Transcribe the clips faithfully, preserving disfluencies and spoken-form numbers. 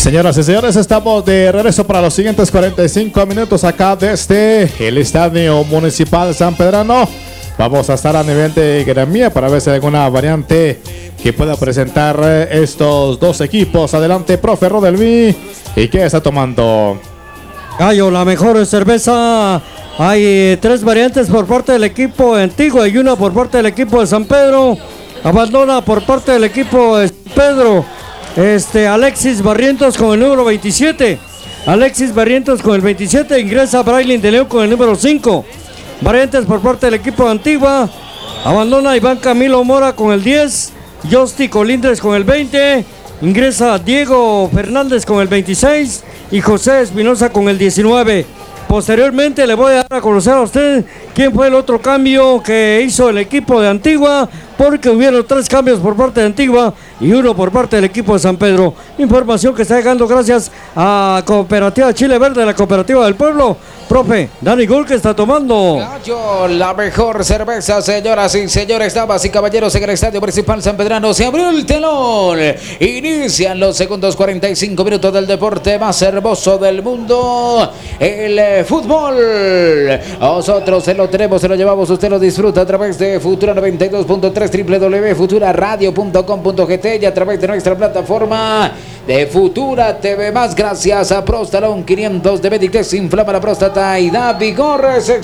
Señoras y señores, estamos de regreso para los siguientes cuarenta y cinco minutos acá desde el Estadio Municipal San Pedrano. Vamos a estar a nivel de gremia para ver si hay alguna variante que pueda presentar estos dos equipos. Adelante, profe Rodelví. ¿Y qué está tomando? Gallo, la mejor cerveza. Hay eh, tres variantes por parte del equipo Antigua y una por parte del equipo de San Pedro. Abandona por parte del equipo de San Pedro este, Alexis Barrientos con el número veintisiete. Alexis Barrientos con el veintisiete. Ingresa Brailin de León con el número cinco. Variantes por parte del equipo de Antigua. Abandona Iván Camilo Mora con el diez. Josti Colindres con el veinte. Ingresa Diego Fernández con el veintiséis. Y José Espinosa con el diecinueve. Posteriormente le voy a dar a conocer a usted quién fue el otro cambio que hizo el equipo de Antigua, porque hubieron tres cambios por parte de Antigua y uno por parte del equipo de San Pedro. Información que está llegando gracias a Cooperativa Chile Verde, la Cooperativa del Pueblo. Profe, Dani Gol, que está tomando. Gallo, la mejor cerveza, señoras y señores, damas y caballeros, en el Estadio Municipal San Pedrano. Se abrió el telón. Inician los segundos cuarenta y cinco minutos del deporte más hermoso del mundo, el fútbol. Nosotros se lo tenemos, se lo llevamos, usted lo disfruta a través de Futura noventa y dos punto tres, doble u doble u doble u punto futura radio punto com punto g t y a través de nuestra plataforma de Futura T V más. Gracias a Prostalón quinientos de Meditex, inflama la próstata y da vigor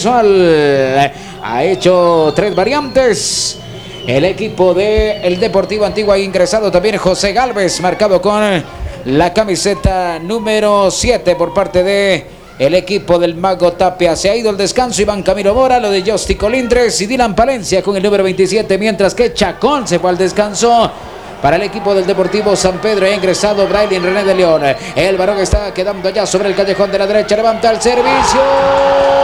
sexual. Ha hecho tres variantes el equipo de el Deportivo Antigua. Ha ingresado también José Gálvez, marcado con la camiseta número siete por parte de el equipo del Mago Tapia. Se ha ido al descanso Iván Camilo Mora, lo de Josti Colindres y Dylan Palencia con el número veintisiete, mientras que Chacón se fue al descanso. Para el equipo del Deportivo San Pedro ha ingresado Brailin René de León. El varón está quedando ya sobre el callejón de la derecha. Levanta el servicio.